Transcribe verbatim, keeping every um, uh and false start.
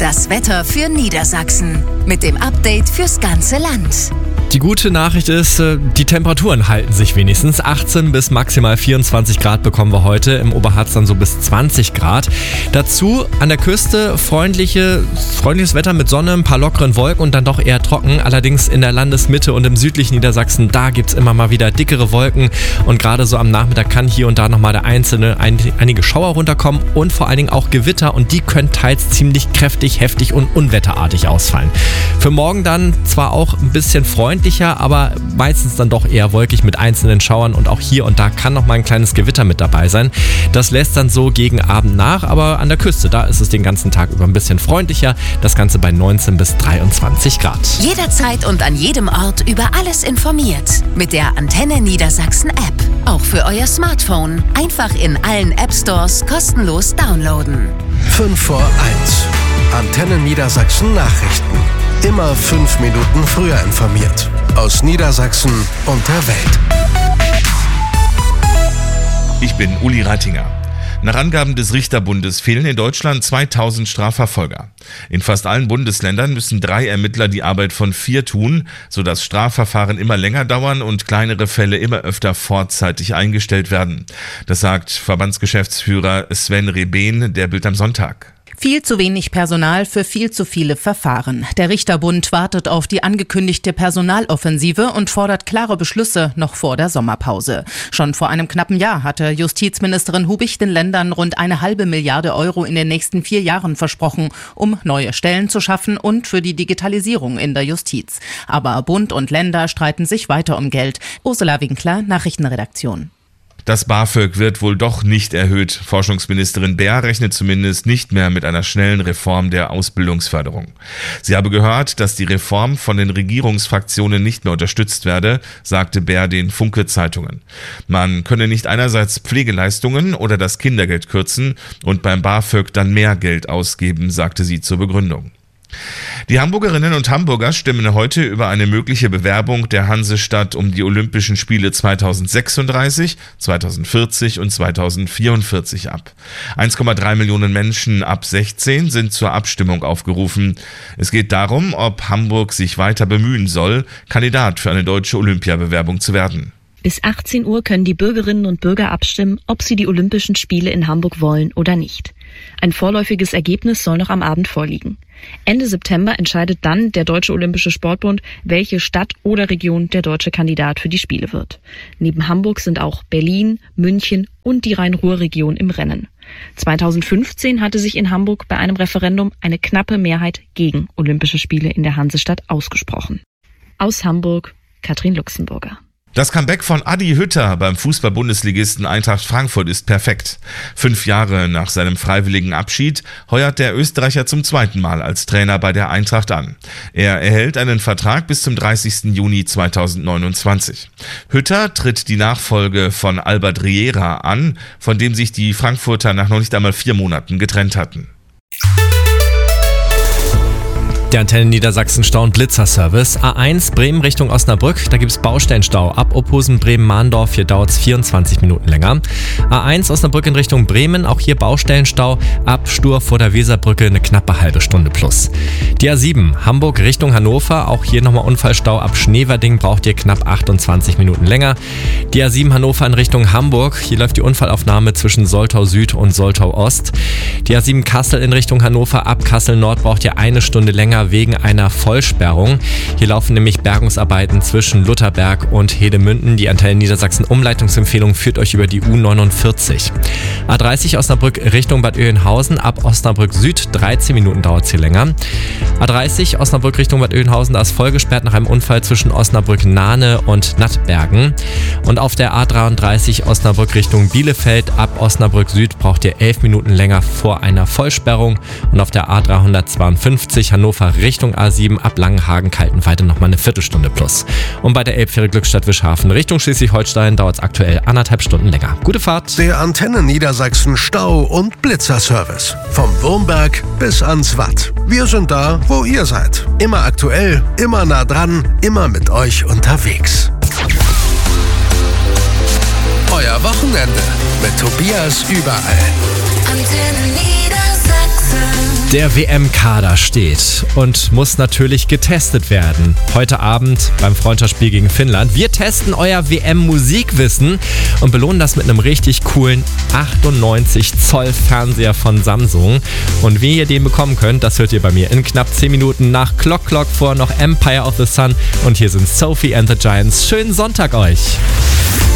Das Wetter für Niedersachsen mit dem Update fürs ganze Land. Die gute Nachricht ist, die Temperaturen halten sich wenigstens. achtzehn bis maximal vierundzwanzig Grad bekommen wir heute, im Oberharz dann so bis zwanzig Grad. Dazu an der Küste freundliche, freundliches Wetter mit Sonne, ein paar lockeren Wolken und dann doch eher trocken. Allerdings in der Landesmitte und im südlichen Niedersachsen, da gibt es immer mal wieder dickere Wolken. Und gerade so am Nachmittag kann hier und da nochmal der einzelne ein, einige Schauer runterkommen und vor allen Dingen auch Gewitter. Und die können teils ziemlich kräftig, heftig und unwetterartig ausfallen. Für morgen dann zwar auch ein bisschen freundlich, aber meistens dann doch eher wolkig mit einzelnen Schauern und auch hier und da kann noch mal ein kleines Gewitter mit dabei sein. Das lässt dann so gegen Abend nach, aber an der Küste, da ist es den ganzen Tag über ein bisschen freundlicher. Das Ganze bei neunzehn bis dreiundzwanzig Grad. Jederzeit und an jedem Ort über alles informiert. Mit der Antenne Niedersachsen App. Auch für euer Smartphone. Einfach in allen App Stores kostenlos downloaden. fünf vor eins. Antenne Niedersachsen Nachrichten. Immer fünf Minuten früher informiert. Aus Niedersachsen und der Welt. Ich bin Uli Reitinger. Nach Angaben des Richterbundes fehlen in Deutschland zweitausend Strafverfolger. In fast allen Bundesländern müssen drei Ermittler die Arbeit von vier tun, sodass Strafverfahren immer länger dauern und kleinere Fälle immer öfter vorzeitig eingestellt werden. Das sagt Verbandsgeschäftsführer Sven Reben der Bild am Sonntag. Viel zu wenig Personal für viel zu viele Verfahren. Der Richterbund wartet auf die angekündigte Personaloffensive und fordert klare Beschlüsse noch vor der Sommerpause. Schon vor einem knappen Jahr hatte Justizministerin Hubich den Ländern rund eine halbe Milliarde Euro in den nächsten vier Jahren versprochen, um neue Stellen zu schaffen und für die Digitalisierung in der Justiz. Aber Bund und Länder streiten sich weiter um Geld. Ursula Winkler, Nachrichtenredaktion. Das BAföG wird wohl doch nicht erhöht. Forschungsministerin Baer rechnet zumindest nicht mehr mit einer schnellen Reform der Ausbildungsförderung. Sie habe gehört, dass die Reform von den Regierungsfraktionen nicht mehr unterstützt werde, sagte Baer den Funke-Zeitungen. Man könne nicht einerseits Pflegeleistungen oder das Kindergeld kürzen und beim BAföG dann mehr Geld ausgeben, sagte sie zur Begründung. Die Hamburgerinnen und Hamburger stimmen heute über eine mögliche Bewerbung der Hansestadt um die Olympischen Spiele zweitausendsechsunddreißig, zweitausendvierzig und zweitausendvierundvierzig ab. eins Komma drei Millionen Menschen ab sechzehn sind zur Abstimmung aufgerufen. Es geht darum, ob Hamburg sich weiter bemühen soll, Kandidat für eine deutsche Olympiabewerbung zu werden. Bis achtzehn Uhr können die Bürgerinnen und Bürger abstimmen, ob sie die Olympischen Spiele in Hamburg wollen oder nicht. Ein vorläufiges Ergebnis soll noch am Abend vorliegen. Ende September entscheidet dann der Deutsche Olympische Sportbund, welche Stadt oder Region der deutsche Kandidat für die Spiele wird. Neben Hamburg sind auch Berlin, München und die Rhein-Ruhr-Region im Rennen. zweitausendfünfzehn hatte sich in Hamburg bei einem Referendum eine knappe Mehrheit gegen Olympische Spiele in der Hansestadt ausgesprochen. Aus Hamburg, Katrin Luxemburger. Das Comeback von Adi Hütter beim Fußball-Bundesligisten Eintracht Frankfurt ist perfekt. Fünf Jahre nach seinem freiwilligen Abschied heuert der Österreicher zum zweiten Mal als Trainer bei der Eintracht an. Er erhält einen Vertrag bis zum dreißigsten Juni zweitausendneunundzwanzig. Hütter tritt die Nachfolge von Albert Riera an, von dem sich die Frankfurter nach noch nicht einmal vier Monaten getrennt hatten. Der Antenne Niedersachsen Stau- und Blitzerservice. A eins Bremen Richtung Osnabrück, da gibt es Baustellenstau. Ab Ophusen Bremen-Mahndorf, hier dauert es vierundzwanzig Minuten länger. A eins Osnabrück in Richtung Bremen, auch hier Baustellenstau. Ab Stur vor der Weserbrücke eine knappe halbe Stunde plus. Die A sieben Hamburg Richtung Hannover, auch hier nochmal Unfallstau. Ab Schneverding braucht ihr knapp achtundzwanzig Minuten länger. Die A sieben Hannover in Richtung Hamburg, hier läuft die Unfallaufnahme zwischen Soltau Süd und Soltau Ost. Die A sieben Kassel in Richtung Hannover, ab Kassel Nord braucht ihr eine Stunde länger wegen einer Vollsperrung. Hier laufen nämlich Bergungsarbeiten zwischen Lutherberg und Hedemünden. Die Antenne Niedersachsen Umleitungsempfehlung führt euch über die U neunundvierzig. A dreißig Osnabrück Richtung Bad Oeynhausen, ab Osnabrück Süd, dreizehn Minuten dauert es hier länger. A dreißig Osnabrück Richtung Bad Oeynhausen, da ist vollgesperrt nach einem Unfall zwischen Osnabrück-Nahne und Nattbergen. Und auf der A dreiunddreißig Osnabrück Richtung Bielefeld, ab Osnabrück Süd braucht ihr elf Minuten länger vor einer Vollsperrung. Und auf der A dreihundertzweiundfünfzig Hannover Richtung A sieben ab Langenhagen-Kaltenweide nochmal eine Viertelstunde plus. Und bei der Elbfähre Glückstadt Wischhafen Richtung Schleswig-Holstein dauert es aktuell anderthalb Stunden länger. Gute Fahrt! Der Antenne Niedersachsen Stau- und Blitzerservice. Vom Wurmberg bis ans Watt. Wir sind da, wo ihr seid. Immer aktuell, immer nah dran, immer mit euch unterwegs. Euer Wochenende mit Tobias überall. Antenne Niedersachsen. Der W M-Kader steht und muss natürlich getestet werden. Heute Abend beim Freundschaftsspiel gegen Finnland. Wir testen euer W M-Musikwissen und belohnen das mit einem richtig coolen achtundneunzig Zoll Fernseher von Samsung. Und wie ihr den bekommen könnt, das hört ihr bei mir in knapp zehn Minuten nach Clock Clock, vor noch Empire of the Sun. Und hier sind Sophie and the Giants. Schönen Sonntag euch!